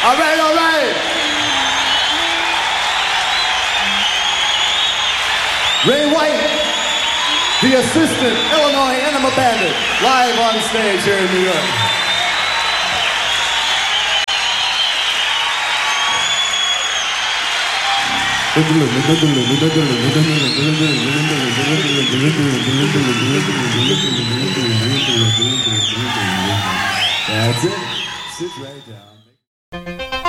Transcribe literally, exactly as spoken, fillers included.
All right, all right. Ray White, the assistant Illinois Enema Bandit, live on stage here in New York. That's it. Sit right down.